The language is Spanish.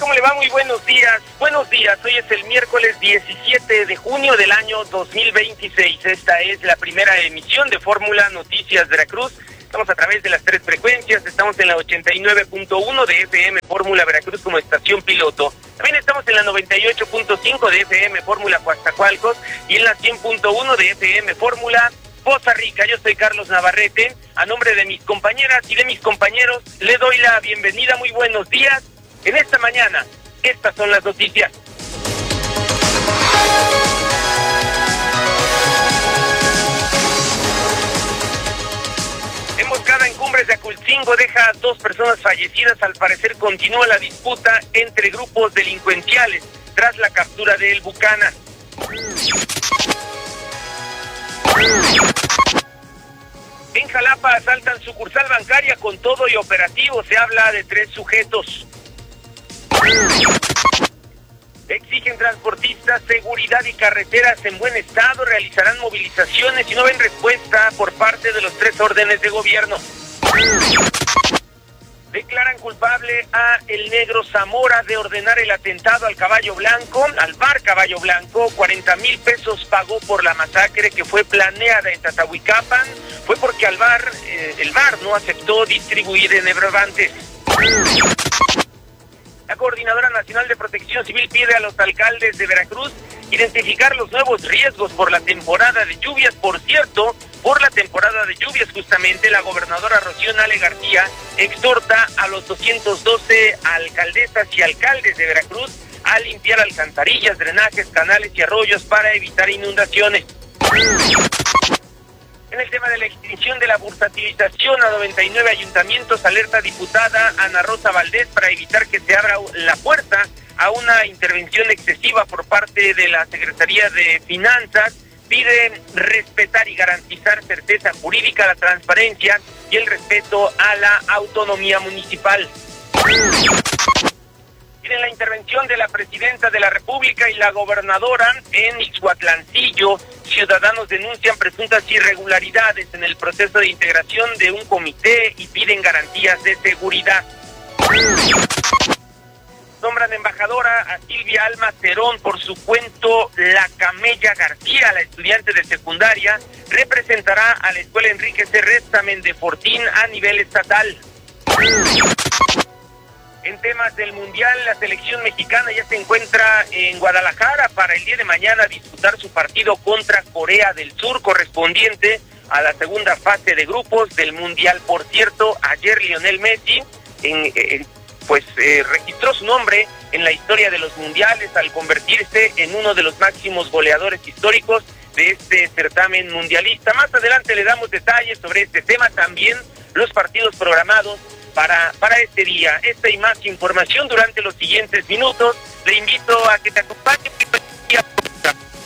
¿Cómo le va? Muy buenos días. Buenos días. Hoy es el miércoles 17 de junio del año 2026. Esta es la primera emisión de Fórmula Noticias Veracruz. Estamos a través de las 3 frecuencias. Estamos en la 89.1 de FM Fórmula Veracruz como estación piloto. También estamos en la 98.5 de FM Fórmula Coatzacoalcos y en la 100.1 de FM Fórmula Poza Rica. Yo soy Carlos Navarrete. A nombre de mis compañeras y de mis compañeros, le doy la bienvenida. Muy buenos días. En esta mañana, estas son las noticias. Emboscada en Cumbres de Aculcingo deja a 2 personas fallecidas. Al parecer continúa la disputa entre grupos delincuenciales tras la captura de El Bucana. En Jalapa asaltan sucursal bancaria con todo y operativo. Se habla de 3 sujetos. Exigen transportistas seguridad y carreteras en buen estado. Realizarán movilizaciones y no ven respuesta por parte de los 3 órdenes de gobierno. Declaran culpable a El Negro Zamora de ordenar el atentado al Caballo Blanco, al bar Caballo Blanco. 40,000 pesos pagó por la masacre que fue planeada en Tatahuicapan. Fue porque el bar no aceptó distribuir enebrovantes. La Coordinadora Nacional de Protección Civil pide a los alcaldes de Veracruz identificar los nuevos riesgos por la temporada de lluvias. Por cierto, por la temporada de lluvias justamente, la gobernadora Rocío Nale García exhorta a los 212 alcaldesas y alcaldes de Veracruz a limpiar alcantarillas, drenajes, canales y arroyos para evitar inundaciones. En el tema de la extinción de la bursatilización a 99 ayuntamientos, alerta diputada Ana Rosa Valdés para evitar que se abra la puerta a una intervención excesiva por parte de la Secretaría de Finanzas. Pide respetar y garantizar certeza jurídica, la transparencia y el respeto a la autonomía municipal. Miren la intervención de la presidenta de la República y la gobernadora en Ixhuatlancillo. Ciudadanos denuncian presuntas irregularidades en el proceso de integración de un comité y piden garantías de seguridad. Nombran embajadora a Silvia Alma Cerón por su cuento La Camella García. La estudiante de secundaria representará a la escuela Enrique C. Restamen de Fortín a nivel estatal. En temas del Mundial, la selección mexicana ya se encuentra en Guadalajara para el día de mañana disputar su partido contra Corea del Sur, correspondiente a la segunda fase de grupos del Mundial. Por cierto, ayer Lionel Messi registró su nombre en la historia de los mundiales al convertirse en uno de los máximos goleadores históricos de este certamen mundialista. Más adelante le damos detalles sobre este tema, también los partidos programados para este día. Esta y más información durante los siguientes minutos. Le invito a que te acompañe.